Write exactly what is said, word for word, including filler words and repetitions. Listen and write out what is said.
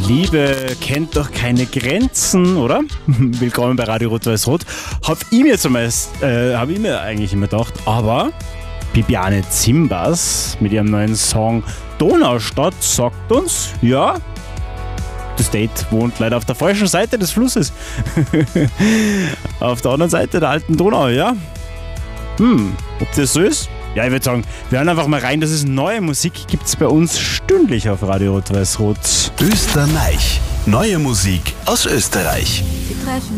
Liebe kennt doch keine Grenzen, oder? Willkommen bei Radio Rot-Weiß-Rot. Hab ich mir zumeist, äh, hab ich mir eigentlich immer gedacht, aber Bibiane Zimbas mit ihrem neuen Song Donaustadt sagt uns, ja, das Date wohnt leider auf der falschen Seite des Flusses. Auf der anderen Seite der alten Donau, ja. Hm, ob das so ist? Ja, ich würde sagen, wir hören einfach mal rein. Das ist neue Musik, gibt es bei uns stündlich auf Radio Rot-Weiß-Rot. Österreich. Neue Musik aus Österreich. Sie treffen